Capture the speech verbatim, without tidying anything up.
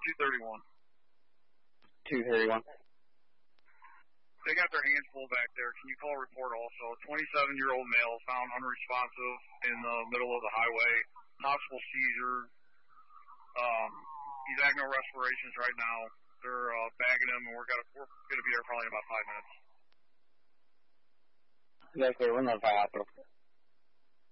two thirty-one. two thirty-one. They got their hands full back there. Can you call a report also? twenty-seven-year-old male found unresponsive in the middle of the highway. Possible seizure. Um, he's having no respirations right now. They're uh, bagging him, and we're, gotta, we're going to be there probably in about five minutes. Yes, sir. We're not far out.